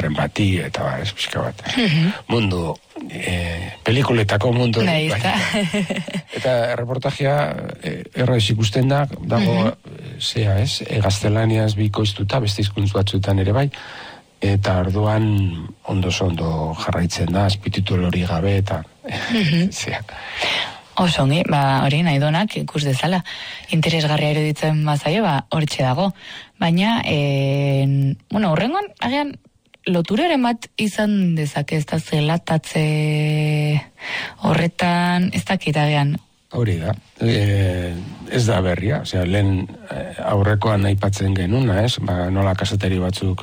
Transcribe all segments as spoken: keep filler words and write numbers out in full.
bigarren bati, eta ba, ez pixka bat. Mundu, e, pelikuletako mundu. Nahi, bai, eta reportajea e, erraiz ikusten da, dago, mm-hmm. zea ez, e, gaztelaniaz bikoiztuta, beste hizkuntz batzuetan ere bai, eta orduan ondo-ondo jarraitzen da, azpititul hori gabe, eta mm-hmm. zea. Osongi, ba, hori nahi donak ikus dezala. Interesgarria eruditzen bazaio, ba, hortxe dago. Baina, e, bueno, horrengoan, agian, loturaren bat izan dezake, ez da zelatatze horretan, ez dakit agian. Hori da, e, ez da berria, osea, lehen aurrekoan aipatzen genuna, ez, ba, nola kazetari batzuk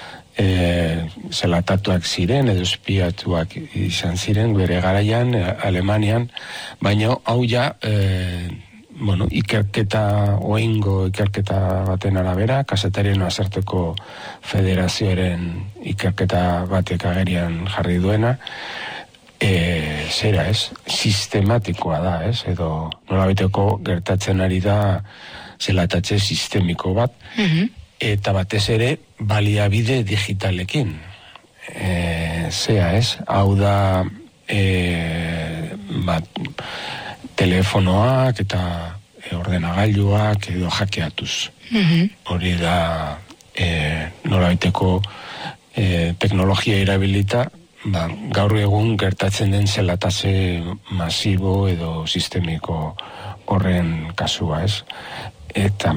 E, zelatatuak ziren edo espiatuak izan ziren bere garaian, Alemanian, baina hau ja e, bueno, ikerketa oingo ikerketa baten arabera, kazetarien azarteko federazioaren ikerketa batek agerian jarri duena, e, zera ez, sistematikoa da, ez, edo nolabiteko gertatzen ari da zelatatze sistemiko bat, mm-hmm. eta batez ere baliabide digitalekin. E, zea ez, hau da e, bat, telefonoak eta e, ordenagailuak edo hackeatuz. Mm-hmm. Hori da e, nolabaiteko e, teknologia erabilita, ba, gaur egun gertatzen den zelatase masibo edo sistemiko horren kasua ez. Eta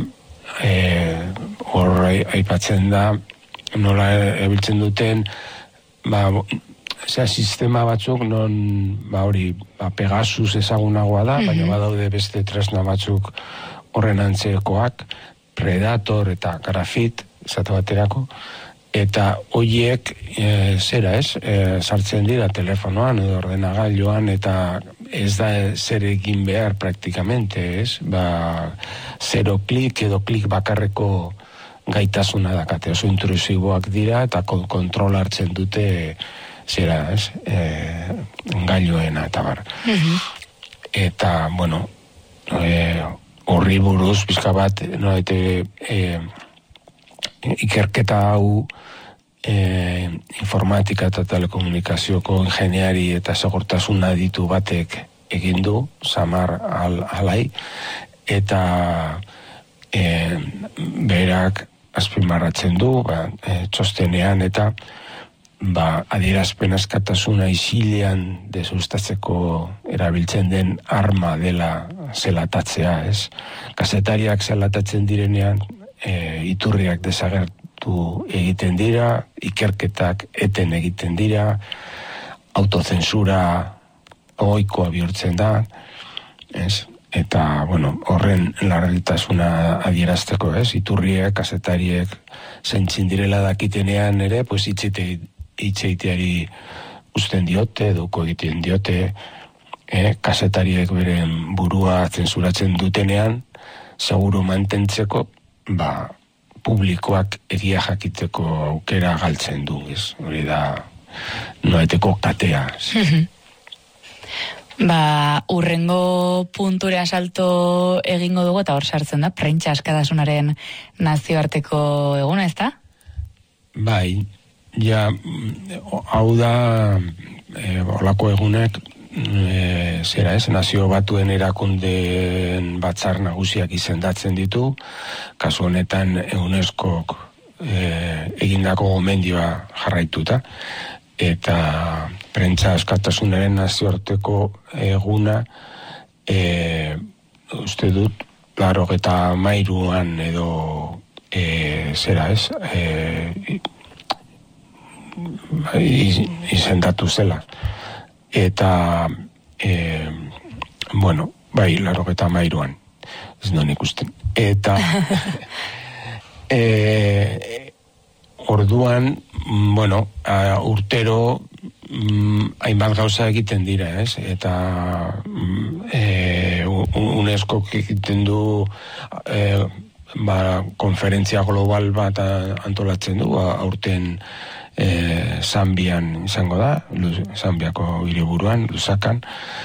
hor e, aipatzen da nola ebiltzen duten ba, zera, sistema batzuk non ba, hori ba, Pegasus ezagunagoa da, mm-hmm. baina badaude beste tresna batzuk horren antzekoak, Predator eta Grafit esate baterako, eta hoiek e, zera ez, e, sartzen dira telefonoan edo ordenagailuan eta ez da zer egin behar praktikamente, ez? Ba, zero klik edo klik bakarreko gaitasuna dakate, oso intrusiboak dira eta kontrol hartzen dute zera, ez? E, gailuena eta bar. Mm-hmm. Eta, bueno, e, horri buruz, pizka bat, no, ete, e, ikerketa hau E, informatika eta telekomunikazioko ingeniari eta segurtasun aditu batek egin du, Samar al, alai, eta e, berak azpimarratzen du, ba, e, txostenean eta ba, adierazpen askatasuna isilean desustatzeko erabiltzen den arma dela zelatatzea, ez? Kazetariak zelatatzen direnean, e, iturriak desagertu egiten dira, ikerketak eten egiten dira, autozensura ohikoa bihurtzen da, ez? Eta, bueno, horren larritasuna adierazteko, ez? Iturriek, kazetariek, zeintzin direla dakitenean ere, pues itxeiteari usten diote, duko egiten diote, eh? Kazetariek beren burua zensuratzen dutenean, seguru mantentzeko, ba, publikoak egia jakiteko aukera galtzen du, ez? Hori da noeteko katea. Ba, urrengo puntura salto egingo dugu eta hor sartzen da, prentsa askatasunaren nazioarteko eguna, ez da? Bai, ja, hau da e, horlako egunek E, zera ez, nazio batuen erakundeen batzar nagusiak izendatzen ditu, kasu honetan UNESCOk e, egindako gomendioa jarraituta, eta prentsa askatasunaren nazioarteko eguna e, uste dut laurogeita hamairuan edo e, zera ez e, izendatu zela. Eta, e, bueno, bai, laurogeita hamairuan, ez non ikusten. Eta, e, orduan, bueno, a, urtero, mm, hainbat gauza egiten dira, ez? Eta, e, UNESCO egiten du, e, ba, konferentzia global bat antolatzen du, aurten, E, Zambian izango da, Zambiako hiriburuan, Lusakan,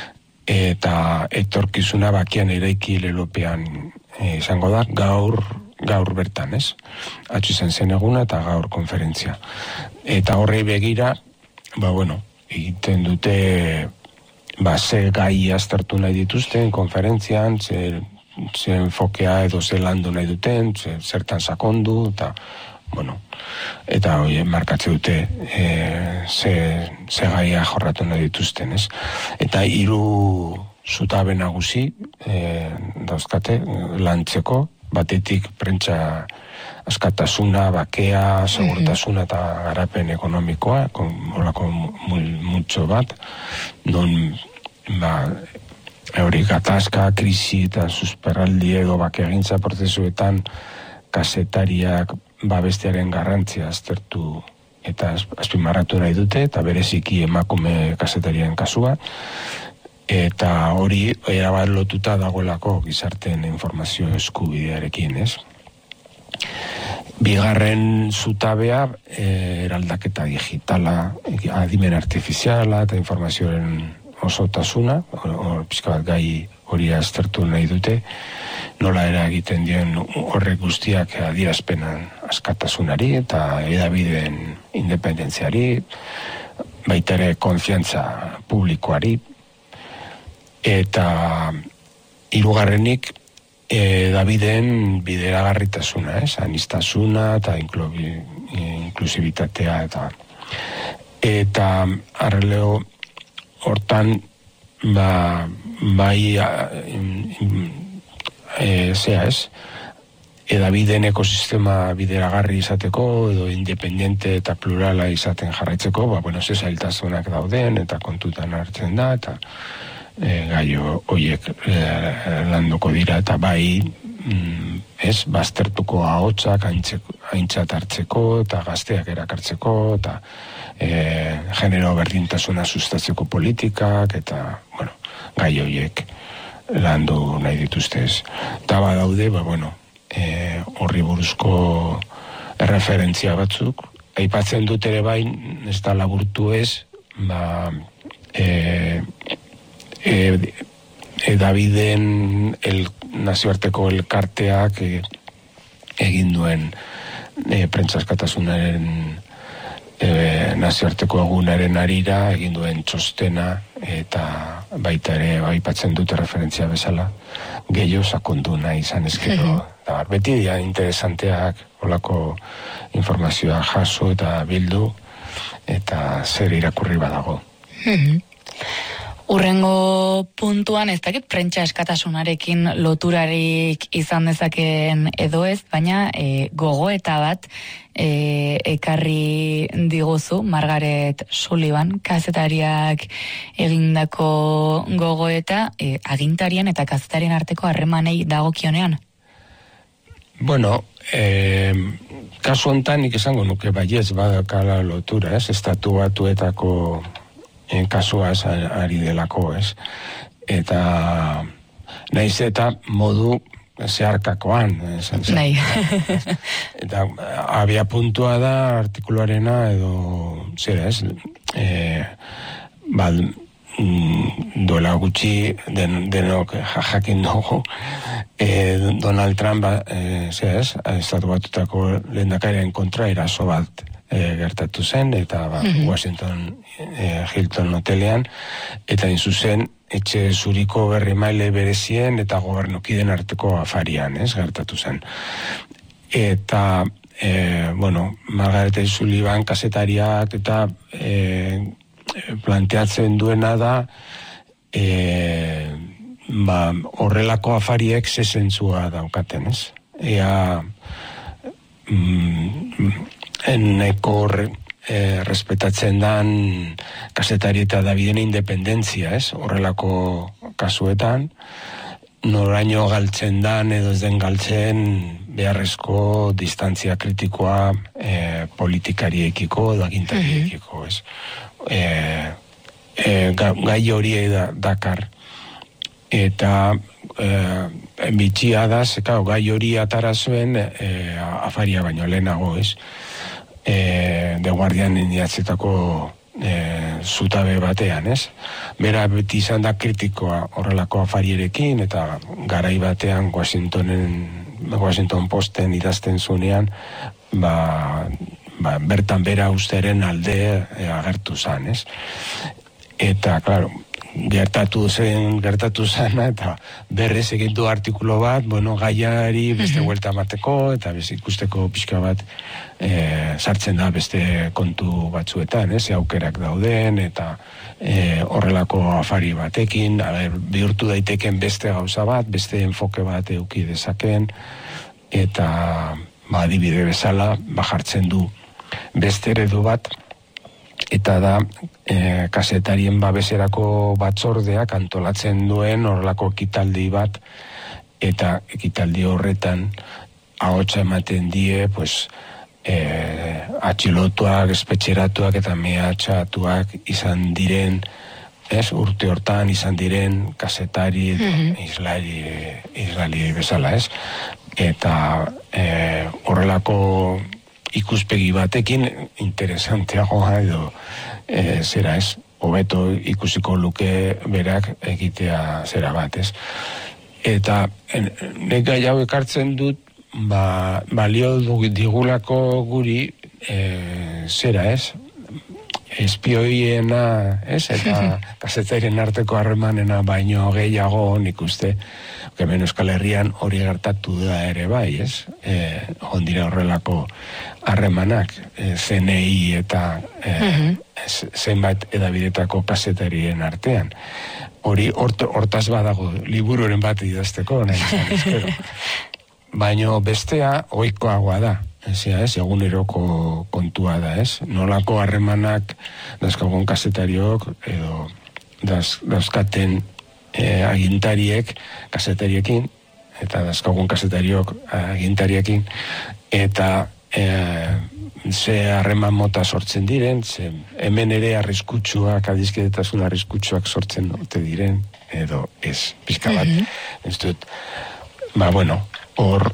eta etorkizuna bakian eraiki lelopean e, izango da, gaur gaur bertan, ez? Atxu izan zen eguna eta gaur konferentzia. Eta horrei begira, ba, bueno, egiten dute, ba, ze gai aztertu nahi dituzten konferentzian, ze, ze enfokea edo ze landu nahi duten, ze, zertan sakondu, eta, bueno, eta hori markatze dute e, ze, ze gaia jorratu nahi dituzten, ez? Eta hiru zutabe nagusi e, dauzkate lantzeko, batetik prentsa askatasuna, bakea, segurtasuna eta garapen ekonomikoa, horako multzo bat, non, ba, hori gatazka, krisi eta susperraldi edo bakegintza prozesuetan kazetariak babestearen garrantzia aztertu eta azpimarratu nahi dute, eta bereziki emakume kazetarien kasua, eta hori erabat lotuta dagoelako gizarteen informazio eskubidearekin, ez? Bigarren zutabea, e, eraldaketa digitala, adimen artifiziala eta informazioaren osotasuna, hor pixka bat gai hori aztertu nahi dute, nola eragiten dien horrek guztiak adierazpenan askatasunari eta edabideen independentziari, baita ere konfiantza publikoari, eta hirugarrenik edabideen bideragarritasuna, ez? Anistasuna eta inklusibitatea eta eta arreleo hortan ba, bai e, zea ez edabideen ekosistema bideragarri izateko edo independente eta plurala izaten jarraitzeko, ba, bueno, ze zailtasunak dauden eta kontutan hartzen da eta e, gaio horiek e, landuko dira eta bai mm, ez, baztertuko ahotsak aintzat hartzeko eta gazteak erakartzeko eta e, genero berdintasuna sustatzeko politikak eta, bueno, gai horiek landu nahi dituztez. Eta badaude, ba, bueno, e, horri buruzko erreferentzia batzuk. Aipatzen dut ere bain, ez da laburtu ez, ba, e, e, edabideen el, nazioarteko elkarteak e, egin duen e, prentsaskatasunaren e, nazioarteko egunaren arira egin duen txostena eta baita ere aipatzen dute referentzia bezala gehiago sakondu nahi izan ezkero. Da, beti dira interesanteak olako informazioa jaso eta bildu eta zer irakurri badago. Urrengo puntuan ez dakit prentsa eskatasunarekin loturarik izan dezakeen edo ez, baina e, gogoeta bat e, ekarri diguzu Margaret Sullivan, kazetariak egindako gogoeta e, agintarien eta kazetarien arteko harremanei dagokionean. Bueno, eh, kasu hontan nik esango nuke baiez badakala lotura, ez, estatu batuetako en kasua ez ari delako, ez? Eta naiz eta modu zeharkakoan, esan zen. Nahi. Eta abia puntua da artikuluarena edo zera, ez? E, bal, duela gutxi den, denok jakin dugu e, Donald Trump e, zera, ez? Estatu batutako lehendakariaren kontra eraso bat E, gertatu zen, eta ba, mm-hmm. Washington e, Hilton hotelean, eta inzuzen etxe zuriko berri maile berezien eta gobernukiden arteko afarian, ez, gertatu zen. Eta, e, bueno, Margaret Sullivan kazetariak eta e, planteatzen duena da e, ba, horrelako afariek zezentzua daukaten, ez? Ea mm, eneko eh, respetatzen dan kazetari eta Daviden independentzia, ez? Horrelako kasuetan, noraino galtzen dan edo ez den galtzen beharrezko distantzia kritikoa eh, politikariekiko edo agintariekiko, ez? Eh, eh, gai hori da, dakar. Eta eh, bitxia da, zekau, gai hori atara zuen eh, afaria baino lehenago, ez? E, de Guardian indiatzetako e, zutabe batean, ez? Bera beti izan da kritikoa horrelako afarierekin eta garai batean Washingtonen Washington Posten idazten zunean, ba, ba, bertan bera usteren alde e, agertu zan, ez? Eta, klaro, gertatu zen, gertatu zana, eta berrez egin du artikulo bat, bueno, gaiari beste vuelta mateko, eta beste ikusteko pixka bat e, sartzen da beste kontu batzuetan, ez, aukerak dauden, eta e, horrelako afari batekin, ber, bihurtu daiteken beste gauza bat, beste enfoke bat euki dezaken, eta ba, adibide bezala, bajartzen du beste eredu bat, eta da e, kasetarien babeserako batzordeak antolatzen duen horrelako ekitaldi bat, eta ekitaldi horretan ahotsa ematen die, pues, e, atxilotuak, espetxeratuak eta mehatxatuak izan diren, ez, urte hortan izan diren kasetari mm-hmm. islari, islari bezala, ez? Eta e, horrelako ikuspegi batekin interesanteagoa edo e, zera ez, hobeto ikusiko luke berak egitea zera bat, ez. Eta nek gai hau ekartzen dut, ba, balio digulako guri e, zera ez, espioiena, ez, eta kazetaren arteko harremanena baino gehiago nik uste, hemen Euskal Herrian hori gertatu da ere bai, ez? E, ondira horrelako harremanak, e, C N I eta e, uh-huh. zenbait edabidetako kasetarien artean. Hori hort, hortaz badago, libururen bat idazteko, nahi izan ezkero. Baino bestea ohikoagoa da. Ezia, ez, eguneroko kontua da, ez? Nolako harremanak dauzkagun kasetariok edo dauz, dauzkaten e, agintariek kasetariekin eta dauzkagun kasetariok agintariekin eta e, ze harreman mota sortzen diren, ze hemen ere arriskutsuak, adizkidetasun arriskutsuak sortzen dute diren edo ez, pizka bat. Mm-hmm. Ez dut, ba, bueno, hor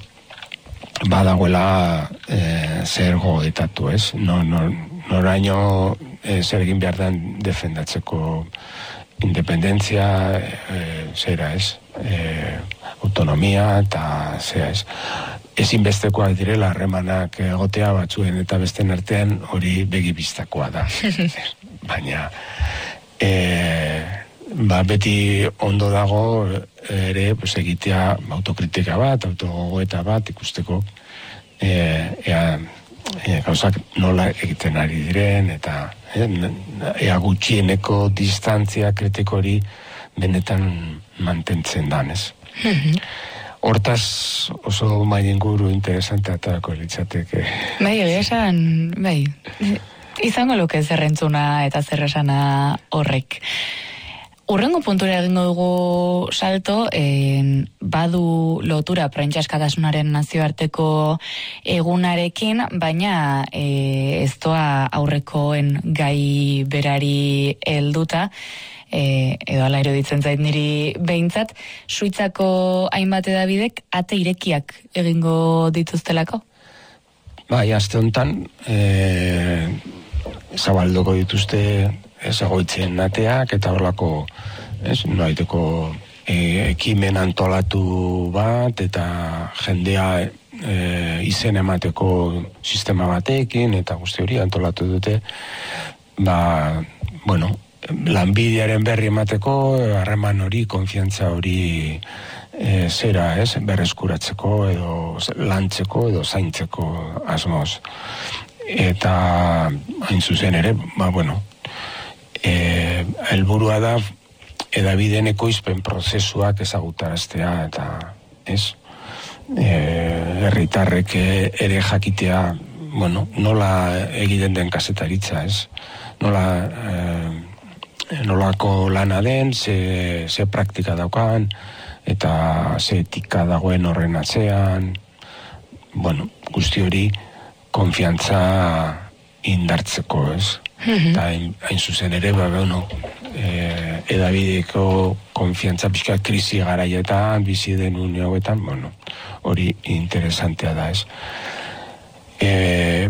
badagoela e, zer goetatu, ez? No, no, noraino e, zer egin behar den defendatzeko independentzia, e, zera, ez? E, autonomia eta zera, ez? Ezinbestekoak direla harremanak egotea batzuen eta besten artean hori begibistakoa da. Baina e, ba, beti ondo dago ere pues, egitea autokritika bat, autogogoeta bat ikusteko e, ea, e, gauzak nola egiten ari diren eta e, ea gutxieneko distantzia kritikori benetan mantentzen danez. Hortaz oso maien guru interesante atarako litzateke. Bai, esan, bai, izango luke zerrentzuna eta zerresana horrek. Urrengo puntura egingo dugu salto, en, badu lotura prentsa askatasunaren nazioarteko egunarekin, baina e, ez doa aurrekoen gai berari helduta, e, edo ala iruditzen zait niri behintzat, Suitzako hainbat edabidek ate irekiak egingo dituztelako? Bai, aste honetan, e, zabalduko dituzte ez egoitzen ateak eta horlako, ez, noaiteko e, ekimen antolatu bat eta jendea e, izen emateko sistema batekin eta guzti hori antolatu dute, ba, bueno, lanbidearen berri emateko, harreman hori, konfiantza hori e, zera, ez, berreskuratzeko edo lantzeko edo zaintzeko asmoz. Eta hain zuzen ere, ba, bueno, E, helburua da edabideen ekoizpen prozesuak ezagutaraztea eta ez e, herritarrek ere jakitea, bueno, nola egiten den kazetaritza, ez, nola e, nolako lana den, ze, ze praktika daukan eta ze etika dagoen horren atzean, bueno, guzti hori konfiantza indartzeko, ez. Eta hain zuzen ere, ba, bueno, e, edabideko konfiantza pixka krisi garaietan, bizi den unioetan, bueno, hori interesantea da, ez. E,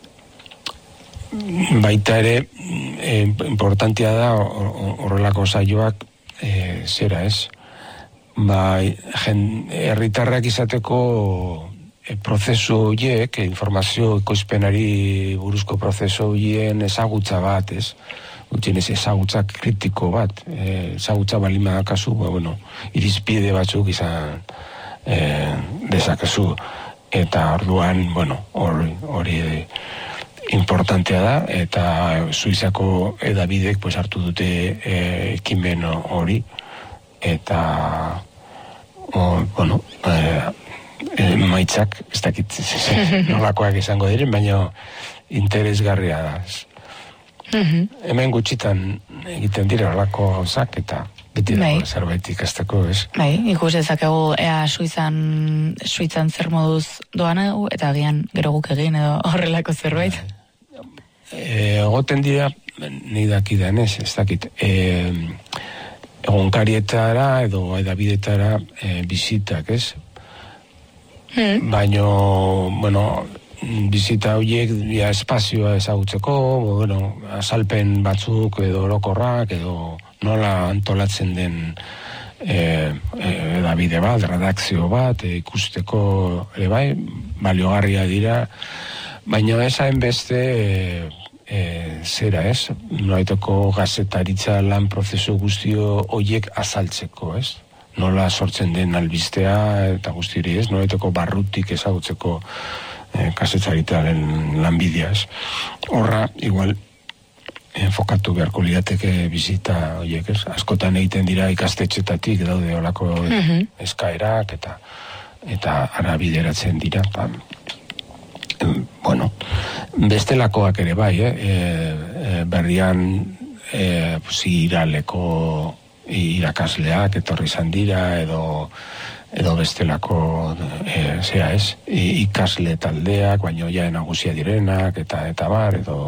baita ere, e, importantia da horrelako saioak, e, zera, ez, ba, herritarrak izateko e, prozesu horiek, informazio ekoizpenari buruzko prozesu horien ezagutza bat, ez? Gutxienez ezagutza kritiko bat, e, ezagutza balima kasu, ba, bueno, irizpide batzuk izan e, dezakezu, eta orduan, bueno, hori, hori importantea da, eta Suizako edabidek pues, hartu dute e, ekimen hori, eta o, bueno, e, e, maitzak, ez dakit nolakoak izango diren, baina interesgarria da. Mm-hmm. Hemen gutxitan egiten dira horlako gauzak eta beti dago zerbait ikasteko, ez? Bai, ikus dezakegu ea Suizan, Suizan zer moduz doan egu, eta agian gero guk egin edo horrelako zerbait. Egoten dira, nahi dakidan ez, ez dakit, e, egonkarietara edo edabidetara e, bizitak, ez? Mm. Baina, bueno, bizita horiek ja, espazioa ezagutzeko, bueno, azalpen batzuk edo orokorrak edo nola antolatzen den e, e, edabide bat, redakzio bat, e, ikusteko ere bai, baliogarria dira, baina ez hainbeste e, e, zera ez, nolaiteko gazetaritza lan prozesu guztio horiek azaltzeko, ez? Nola sortzen den albistea eta guztiri ez, nolaiteko barrutik ezagutzeko E, kasetzaritaren lanbidea, ez. Horra, igual, enfokatu beharko lirateke bizita horiek, ez. Askotan egiten dira ikastetxetatik daude olako mm-hmm. eskaerak eta eta ara bideratzen dira. Pa, e, bueno, bestelakoak ere bai, eh? E, e, berrian e, pues, iraleko irakasleak etorri izan dira edo edo bestelako e, zea ez, ikasle taldeak, baino ja nagusia direnak, eta eta bar, edo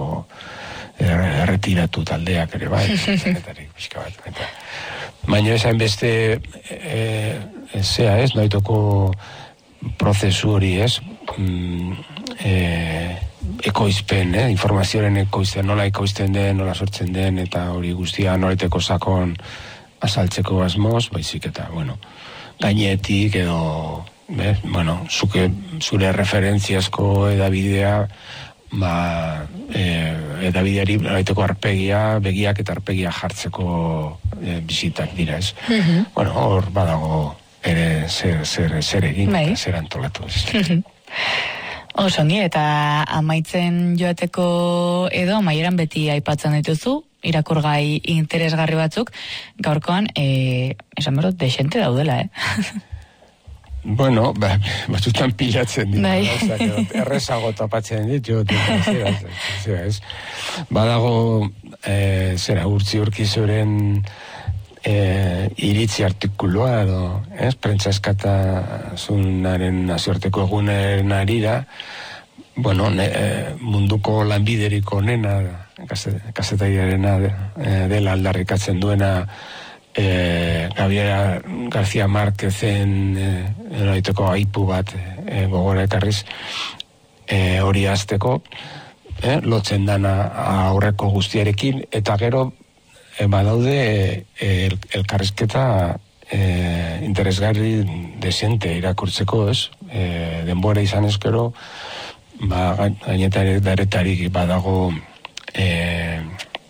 erretiratu taldeak ere bai, zeketarik pixka bat. Eta. Baina esan beste e, zea ez, noitoko prozesu hori ez, mm, e, ekoizpen, eh? Informazioaren ekoizten, nola ekoizten den, nola sortzen den, eta hori guztia noraiteko sakon azaltzeko asmoz, baizik eta, bueno, gainetik edo, eh, bueno, zuke, zure referentziazko edabidea, ba, eh, edabideari noraiteko arpegia, begiak eta arpegia jartzeko eh, bizitak dira, ez? Mm-hmm. Bueno, hor badago ere zer, zer, zer egin, bai. Eta zer antolatu, ez? Mm-hmm. Osongi, eta amaitzen joateko edo, amaieran beti aipatzen dituzu, irakurgai interesgarri batzuk, gaurkoan, e, esan berot, desente daudela, eh? Bueno, ba, batzutan pilatzen dira, bai. Errezago tapatzen dit, jo, zera, zera, ez. Badago, e, zera, urtzi urkizuren e, iritzi artikuloa, edo, ez, prentsa eskatazunaren nazioarteko egunaren arira, bueno, ne, munduko lanbiderik onena, kazetariarena dela aldarrikatzen duena e, Gabriela García Márquezen eraiteko e, aipu bat e, gogora ekarriz e, hori azteko e, lotzen dana aurreko guztiarekin eta gero e, badaude e, el, elkarrizketa e, interesgarri desente irakurtzeko, ez? E, denbora izan ezkero ba, gainetarik badago eh,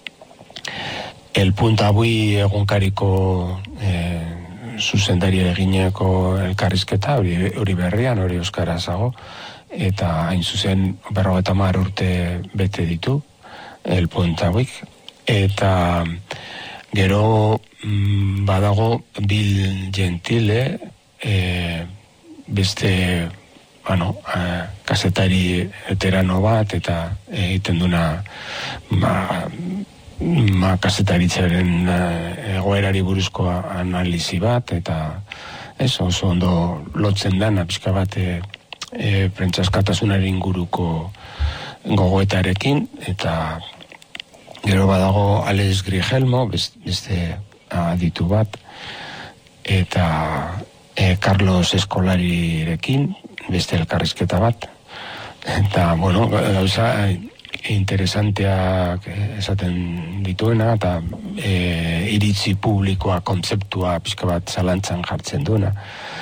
el punta bui egunkariko eh, zuzendari egineko elkarrizketa, hori, hori berrian, hori euskarazago, eta hain zuzen berrogeta mar urte bete ditu, el punta buik, eta gero mm, badago Bill Gentile, eh, beste bueno, eh, kasetari eterano bat, eta egiten duna ma, ma kasetaritzaren eh, egoerari buruzko analizi bat, eta ez oso ondo lotzen dana, pixka bat e, e, prentsaskatasunaren inguruko gogoetarekin, eta gero badago Alex Grigelmo, beste aditu bat, eta e, Carlos Escolarirekin, beste elkarrizketa bat, eta, bueno, gauza interesanteak esaten dituena, eta e, iritzi publikoa, kontzeptua pixka bat zalantzan jartzen duena.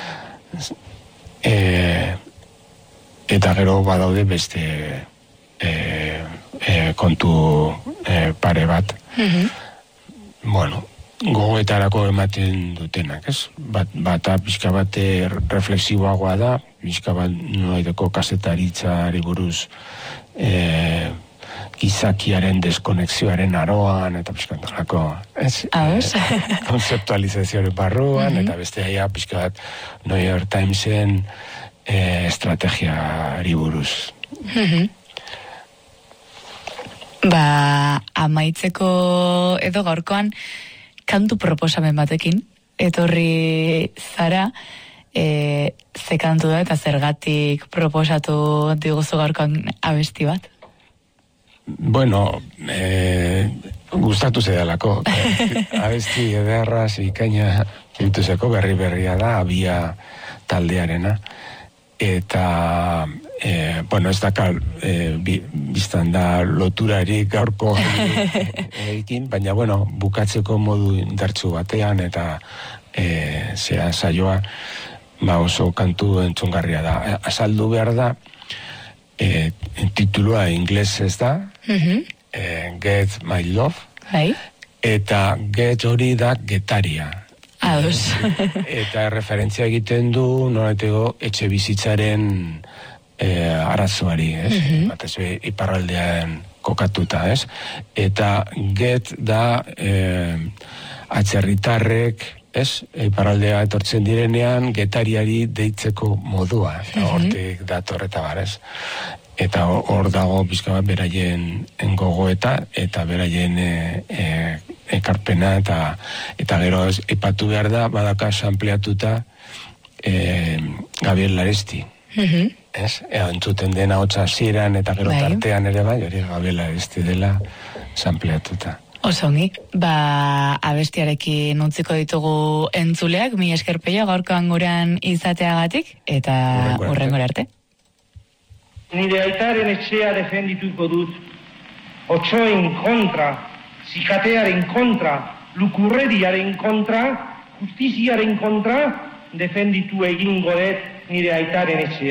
E, eta gero badaude beste e, e, kontu e, pare bat. Mm-hmm. Bueno, gogoetarako ematen dutenak, ez? Bat, bata pixka bat reflexiboagoa da, pixka bat nolaiteko kazetaritzari buruz e, gizakiaren deskonexioaren aroan, eta pixka bat e, konzeptualizazioaren barruan, mm-hmm. eta beste aia pixka bat New York Timesen e, estrategiari buruz. Mm-hmm. Ba, amaitzeko edo gaurkoan kantu proposamen batekin, etorri zara, e, ze kantu da eta zergatik proposatu diguzu gaurkoan abesti bat? Bueno, e, gustatu zedalako. Abesti ederra, zikaina, zintuzeko berri berria da, abia taldearena. Eta, e, bueno, ez dakar, e, bi, biztan da loturarik gaurko egin, baina, bueno, bukatzeko modu indartsu batean, eta e, zera saioa, ba oso kantu entzungarria da. Azaldu behar da, e, titulua inglesez da, mm-hmm. e, Get My Love, Hai. Eta Get hori da getaria. Ados. Eta referentzia egiten du nolatego etxe bizitzaren e, arazoari, ez? Mm-hmm. Batez be, iparraldean kokatuta, ez? Eta get da e, atzerritarrek, ez? Iparraldea etortzen direnean getariari deitzeko modua, mm-hmm. hortik dator eta barez. Eta hor dago pizka bat beraien gogoeta eta beraien e, e, ekarpena eta eta gero ez, epatu behar da badaka sampleatuta e, Gabriel Laresti. Mm-hmm. Ez? Ea, entzuten dena hotza hasieran eta gero bai. Tartean ere bai, hori Gabriel Laresti dela sampleatuta. Osongi, ba abestiarekin utziko ditugu entzuleak, mi esker Peio gaurkoan gurean izateagatik eta hurrengora arte. Nire aitaren etxea defendituko dut, otsoen kontra, zikatearen kontra, lukurreriaren kontra, justiziaren kontra, defenditu egingo dut nire aitaren etxea.